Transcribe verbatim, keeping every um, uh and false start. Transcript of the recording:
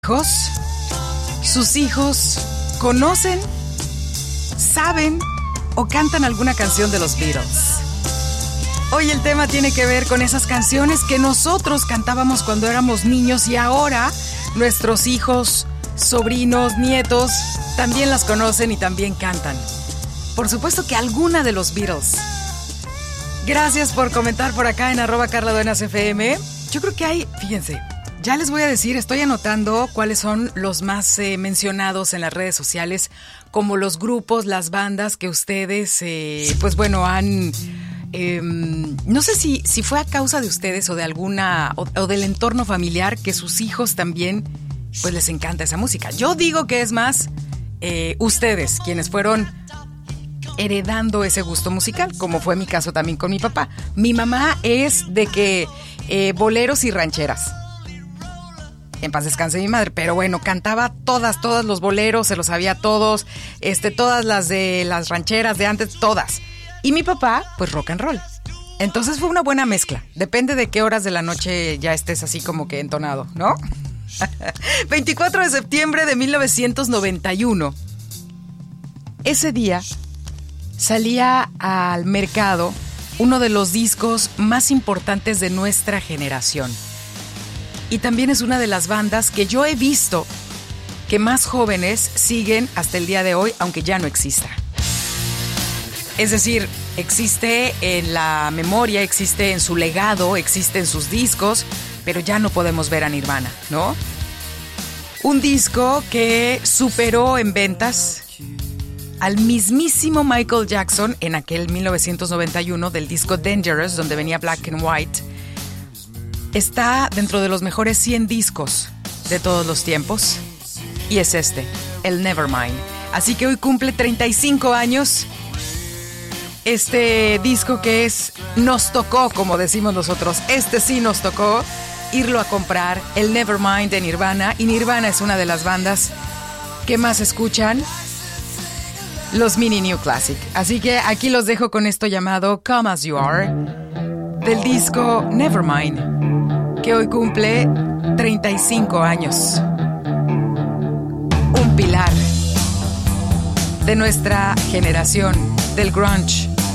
hijos, sus hijos conocen, saben o cantan alguna canción de los Beatles. Hoy el tema tiene que ver con esas canciones que nosotros cantábamos cuando éramos niños y ahora nuestros hijos, sobrinos, nietos también las conocen y también cantan. Por supuesto que alguna de los Beatles. Gracias por comentar por acá en arroba Carla Duenas F M. Yo creo que hay, fíjense, ya les voy a decir, estoy anotando cuáles son los más eh, mencionados en las redes sociales, como los grupos, las bandas que ustedes, eh, pues bueno, han... Eh, no sé si, si fue a causa de ustedes o de alguna, o, o del entorno familiar, que sus hijos también, pues les encanta esa música. Yo digo que es más eh, ustedes quienes fueron heredando ese gusto musical, como fue mi caso también con mi papá. Mi mamá es de que eh, boleros y rancheras. En paz descanse mi madre, pero bueno, cantaba todas, todos los boleros, se los sabía todos, este, todas las de las rancheras de antes, todas. Y mi papá, pues rock and roll. Entonces fue una buena mezcla. Depende de qué horas de la noche ya estés así como que entonado, ¿no? veinticuatro de septiembre de mil novecientos noventa y uno. Ese día salía al mercado uno de los discos más importantes de nuestra generación. Y también es una de las bandas que yo he visto que más jóvenes siguen hasta el día de hoy, aunque ya no exista. Es decir, existe en la memoria, existe en su legado, existe en sus discos, pero ya no podemos ver a Nirvana, ¿no? Un disco que superó en ventas al mismísimo Michael Jackson en aquel mil novecientos noventa y uno del disco Dangerous, donde venía Black and White. Está dentro de los mejores cien discos de todos los tiempos y es este, el Nevermind. Así que hoy cumple treinta y cinco años este disco que es, nos tocó, como decimos nosotros, este sí nos tocó irlo a comprar, el Nevermind de Nirvana. Y Nirvana es una de las bandas que más escuchan los Mini New Classic. Así que aquí los dejo con esto llamado Come As You Are del disco Nevermind, que hoy cumple treinta y cinco años. Un pilar de nuestra generación, del grunge.